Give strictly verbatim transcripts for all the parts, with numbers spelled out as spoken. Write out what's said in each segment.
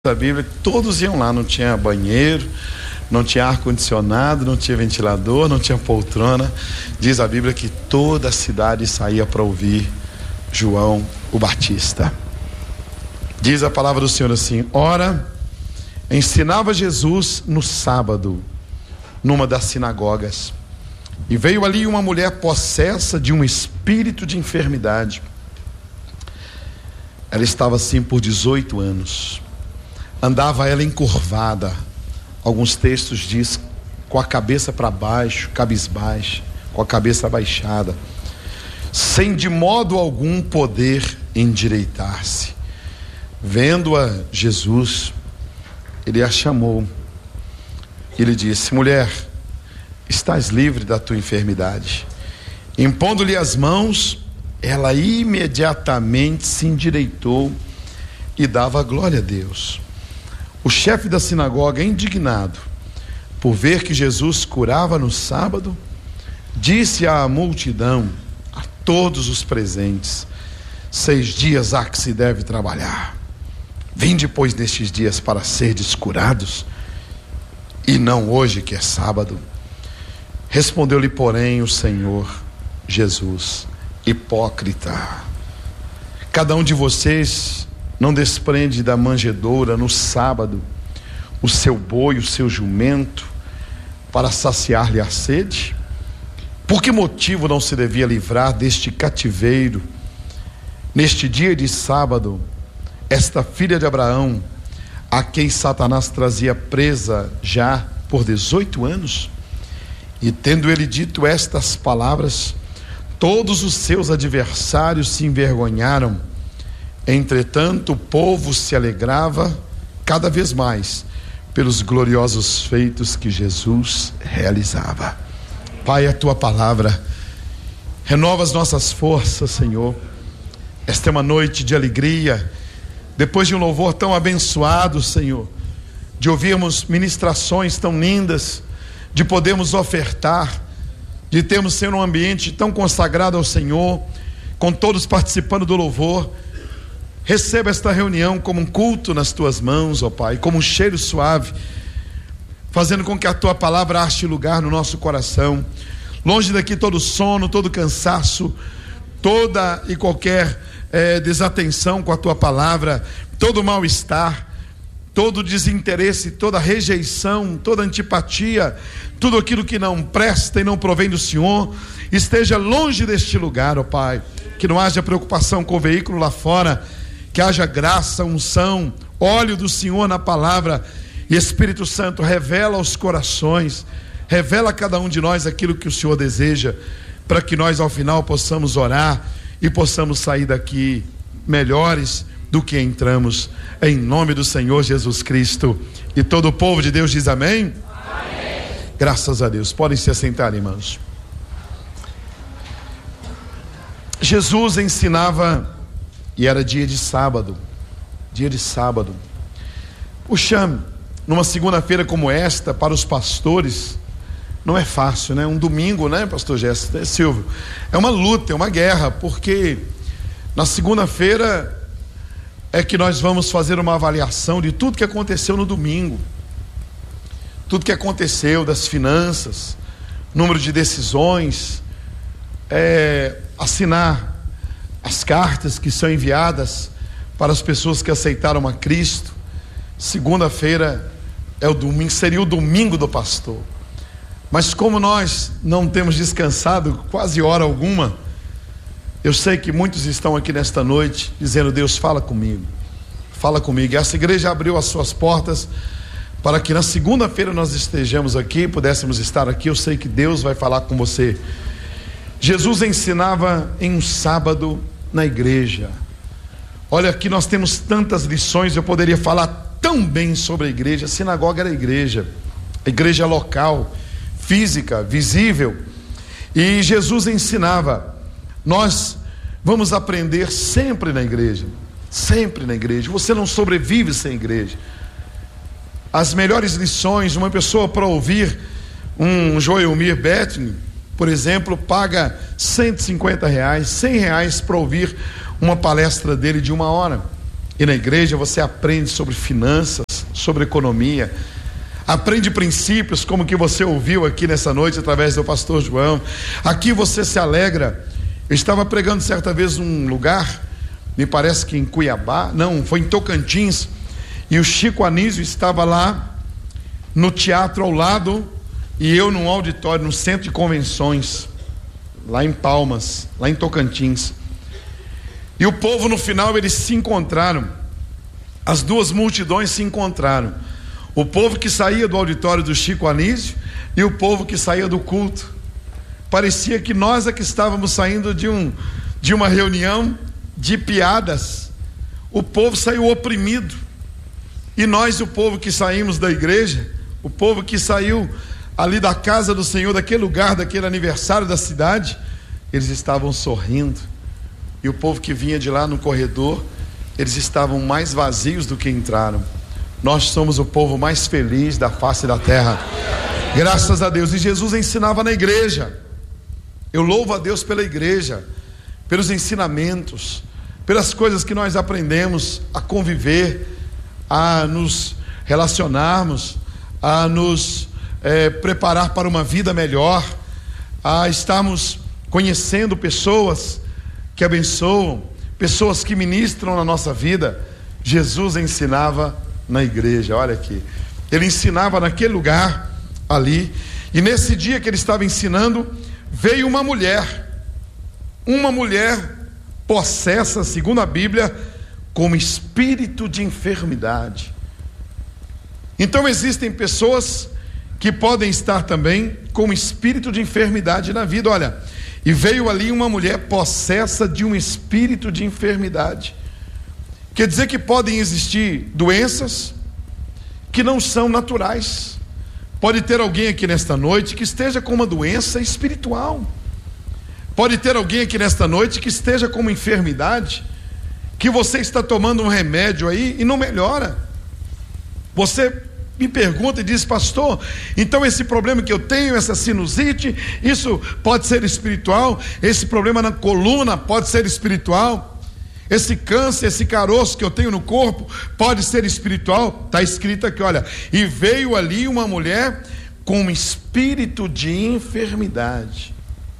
da Bíblia, todos iam lá, não tinha banheiro, não tinha ar-condicionado, não tinha ventilador, não tinha poltrona. Diz a Bíblia que toda a cidade saía para ouvir João o Batista. Diz a palavra do Senhor assim: ora, ensinava Jesus no sábado, numa das sinagogas, e veio ali uma mulher possessa de um espírito de enfermidade. Ela estava assim por dezoito anos. Andava ela encurvada, alguns textos diz, com a cabeça para baixo, cabisbaixa, com a cabeça abaixada, sem de modo algum poder endireitar-se. Vendo-a Jesus, ele a chamou, ele disse: mulher, estás livre da tua enfermidade. Impondo-lhe as mãos, ela imediatamente se endireitou e dava glória a Deus. O chefe da sinagoga, indignado por ver que Jesus curava no sábado, disse à multidão, a todos os presentes: seis dias há que se deve trabalhar. Vinde, pois, nestes dias para serdes curados, e não hoje que é sábado. Respondeu-lhe, porém, o Senhor Jesus: hipócrita, cada um de vocês não desprende da manjedoura no sábado o seu boi, o seu jumento, para saciar-lhe a sede? Por que motivo não se devia livrar deste cativeiro, neste dia de sábado, esta filha de Abraão, a quem Satanás trazia presa já por dezoito anos? E tendo ele dito estas palavras, todos os seus adversários se envergonharam. Entretanto, o povo se alegrava cada vez mais pelos gloriosos feitos que Jesus realizava. Pai, a tua palavra renova as nossas forças, Senhor. Esta é uma noite de alegria, depois de um louvor tão abençoado, Senhor, de ouvirmos ministrações tão lindas, de podermos ofertar, de termos, Senhor, um ambiente tão consagrado ao Senhor, com todos participando do louvor. Receba esta reunião como um culto nas tuas mãos, ó Pai, como um cheiro suave, fazendo com que a tua palavra ache lugar no nosso coração. Longe daqui todo sono, todo cansaço, toda e qualquer é, desatenção com a tua palavra, todo mal-estar, todo desinteresse, toda rejeição, toda antipatia, tudo aquilo que não presta e não provém do Senhor, esteja longe deste lugar, ó Pai. Que não haja preocupação com o veículo lá fora, que haja graça, unção, óleo do Senhor na palavra. E Espírito Santo, revela aos corações, revela a cada um de nós aquilo que o Senhor deseja, para que nós ao final possamos orar e possamos sair daqui melhores do que entramos, em nome do Senhor Jesus Cristo. E todo o povo de Deus diz amém? Amém. Graças a Deus. Podem se assentar, irmãos. Jesus ensinava, e era dia de sábado, dia de sábado. Puxa, numa segunda-feira como esta, para os pastores, não é fácil, né? Um domingo, né, pastor Jéssica, né, Silvio? É uma luta, é uma guerra, porque na segunda-feira é que nós vamos fazer uma avaliação de tudo que aconteceu no domingo, tudo que aconteceu, das finanças, número de decisões, é, assinar as cartas que são enviadas para as pessoas que aceitaram a Cristo. Segunda-feira é o domingo, seria o domingo do pastor. Mas como nós não temos descansado quase hora alguma, eu sei que muitos estão aqui nesta noite dizendo: Deus, fala comigo, fala comigo. E essa igreja abriu as suas portas para que na segunda-feira nós estejamos aqui, pudéssemos estar aqui. Eu sei que Deus vai falar com você. Jesus ensinava em um sábado na igreja. Olha, aqui nós temos tantas lições, eu poderia falar tão bem sobre a igreja. A sinagoga era a igreja, a igreja local, física, visível. E Jesus ensinava. Nós vamos aprender sempre na igreja, sempre na igreja. Você não sobrevive sem igreja. As melhores lições, uma pessoa para ouvir um Joelmir Bettini, por exemplo, paga cento e cinquenta reais, cem reais para ouvir uma palestra dele de uma hora. E na igreja você aprende sobre finanças, sobre economia, aprende princípios como que você ouviu aqui nessa noite através do pastor João. Aqui você se alegra. Eu estava pregando certa vez num lugar, me parece que em Cuiabá, não, foi em Tocantins, e o Chico Anísio estava lá no teatro ao lado, e eu num auditório, no centro de convenções, lá em Palmas, lá em Tocantins. E o povo no final, eles se encontraram, as duas multidões se encontraram, o povo que saía do auditório do Chico Anísio e o povo que saía do culto. Parecia que nós é que estávamos saindo de, um, de uma reunião de piadas. O povo saiu oprimido, e nós, o povo que saímos da igreja, o povo que saiu ali da casa do Senhor, daquele lugar, daquele aniversário da cidade, eles estavam sorrindo. E o povo que vinha de lá no corredor, eles estavam mais vazios do que entraram. Nós somos o povo mais feliz da face da terra, graças a Deus. E Jesus ensinava na igreja. Eu louvo a Deus pela igreja, pelos ensinamentos, pelas coisas que nós aprendemos a conviver, a nos relacionarmos, a nos é, preparar para uma vida melhor, a estarmos conhecendo pessoas que abençoam, pessoas que ministram na nossa vida. Jesus ensinava na igreja. Olha aqui, ele ensinava naquele lugar ali, e nesse dia que ele estava ensinando, veio uma mulher, uma mulher possessa, segundo a Bíblia, com espírito de enfermidade. Então existem pessoas que podem estar também com espírito de enfermidade na vida. Olha, e veio ali uma mulher possessa de um espírito de enfermidade. Quer dizer que podem existir doenças que não são naturais. Pode ter alguém aqui nesta noite que esteja com uma doença espiritual. Pode ter alguém aqui nesta noite que esteja com uma enfermidade, que você está tomando um remédio aí e não melhora. Você me pergunta e diz: pastor, então esse problema que eu tenho, essa sinusite, isso pode ser espiritual? Esse problema na coluna pode ser espiritual? Esse câncer, esse caroço que eu tenho no corpo pode ser espiritual? Está escrito aqui, olha, e veio ali uma mulher com um espírito de enfermidade.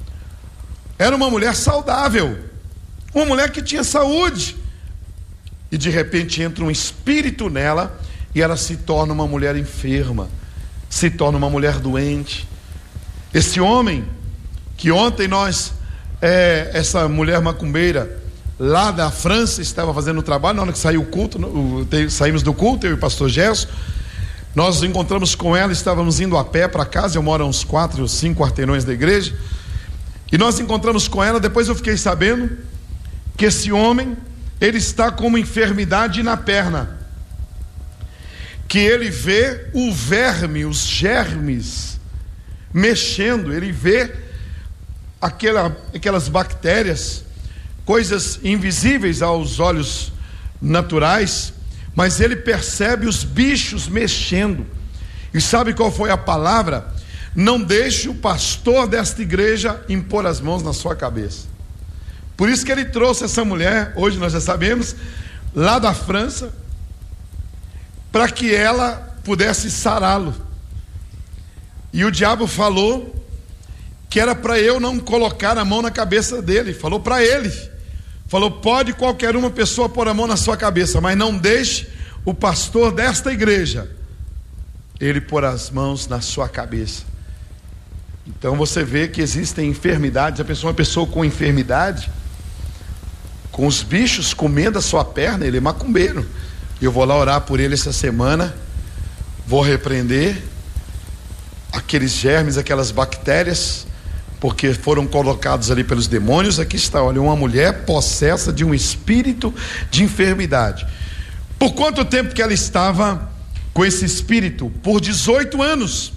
Era uma mulher saudável, uma mulher que tinha saúde, e de repente entra um espírito nela, e ela se torna uma mulher enferma, se torna uma mulher doente. Esse homem, que ontem nós, é, essa mulher macumbeira, lá da França, estava fazendo o trabalho, na hora que saiu o culto, o, saímos do culto, eu e o pastor Gerson, nós nos encontramos com ela, estávamos indo a pé para casa, eu moro a uns quatro ou cinco quarteirões da igreja, e nós encontramos com ela. Depois eu fiquei sabendo que esse homem, ele está com uma enfermidade na perna, que ele vê o verme, os germes mexendo, ele vê aquela, aquelas bactérias, coisas invisíveis aos olhos naturais, mas ele percebe os bichos mexendo. E sabe qual foi a palavra? Não deixe o pastor desta igreja impor as mãos na sua cabeça. Por isso que ele trouxe essa mulher, hoje nós já sabemos, lá da França, para que ela pudesse sará-lo. E o diabo falou que era para eu não colocar a mão na cabeça dele. Falou para ele, falou: pode qualquer uma pessoa pôr a mão na sua cabeça, mas não deixe o pastor desta igreja ele pôr as mãos na sua cabeça. Então você vê que existem enfermidades. A pessoa, uma pessoa com enfermidade, com os bichos comendo a sua perna, ele é macumbeiro. Eu vou lá orar por ele essa semana, vou repreender aqueles germes, aquelas bactérias, porque foram colocados ali pelos demônios. Aqui está, olha, uma mulher possessa de um espírito de enfermidade. Por quanto tempo que ela estava com esse espírito? Por dezoito anos.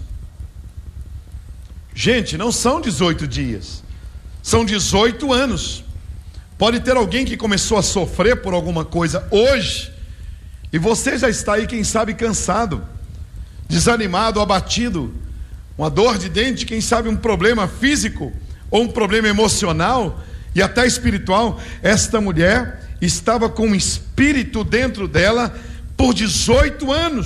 Gente, não são dezoito dias, são dezoito anos. Pode ter alguém que começou a sofrer por alguma coisa hoje, e você já está aí, quem sabe, cansado, desanimado, abatido, uma dor de dente, quem sabe um problema físico, ou um problema emocional, e até espiritual. Esta mulher, estava com um espírito dentro dela por dezoito anos.